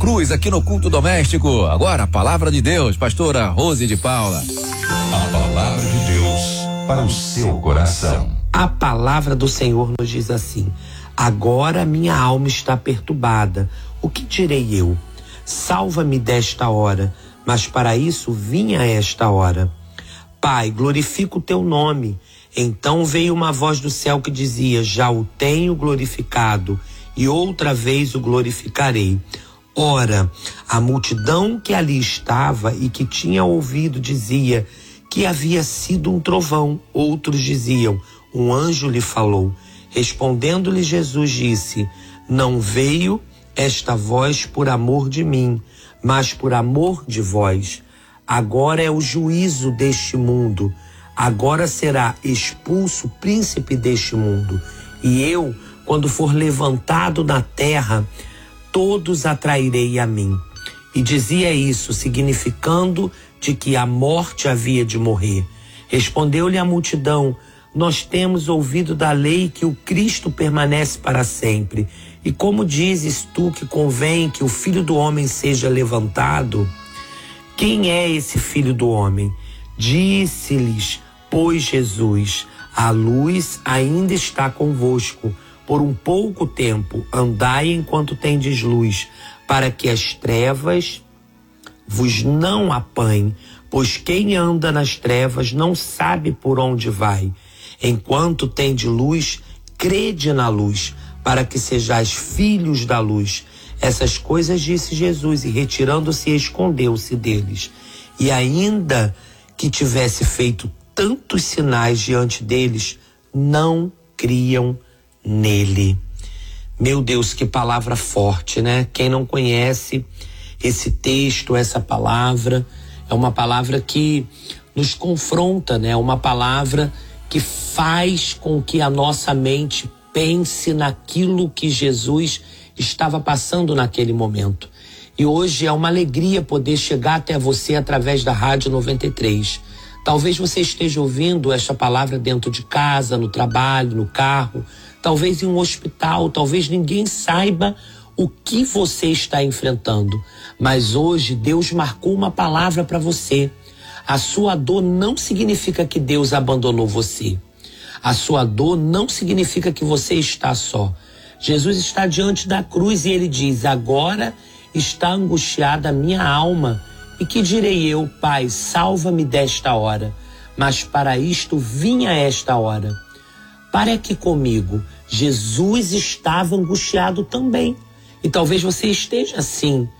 cruz aqui no culto doméstico. Agora a palavra de Deus, pastora Rose de Paula. A palavra de Deus para o seu coração. A palavra do Senhor nos diz assim: agora minha alma está perturbada. O que direi eu? Salva-me desta hora, mas para isso vim a esta hora. Pai, glorifica o teu nome. Então veio uma voz do céu que dizia: já o tenho glorificado, e outra vez o glorificarei. Ora, a multidão que ali estava e que tinha ouvido dizia que havia sido um trovão. Outros diziam: um anjo lhe falou. Respondendo-lhe Jesus disse: não veio esta voz por amor de mim, mas por amor de vós. Agora é o juízo deste mundo. Agora será expulso o príncipe deste mundo. E eu, quando for levantado na terra, todos atrairei a mim. E dizia isso, significando de que a morte havia de morrer. Respondeu-lhe a multidão: nós temos ouvido da lei que o Cristo permanece para sempre. E como dizes tu que convém que o Filho do Homem seja levantado? Quem é esse Filho do Homem? Disse-lhes, pois, Jesus: a luz ainda está convosco. Por um pouco tempo andai enquanto tendes luz, para que as trevas vos não apanhem, pois quem anda nas trevas não sabe por onde vai. Enquanto tende luz, crede na luz, para que sejais filhos da luz. Essas coisas disse Jesus, e retirando-se, escondeu-se deles. E ainda que tivesse feito tantos sinais diante deles, não criam nele. Meu Deus, que palavra forte, né? Quem não conhece esse texto, essa palavra, é uma palavra que nos confronta, né? Uma palavra que faz com que a nossa mente pense naquilo que Jesus estava passando naquele momento. E hoje é uma alegria poder chegar até você através da Rádio 93. Talvez você esteja ouvindo esta palavra dentro de casa, no trabalho, no carro, talvez em um hospital, talvez ninguém saiba o que você está enfrentando. Mas hoje Deus marcou uma palavra para você. A sua dor não significa que Deus abandonou você. A sua dor não significa que você está só. Jesus está diante da cruz e ele diz: agora está angustiada a minha alma. E que direi eu? Pai, salva-me desta hora. Mas para isto vim a esta hora. Pare aqui comigo. Jesus estava angustiado também. E talvez você esteja assim,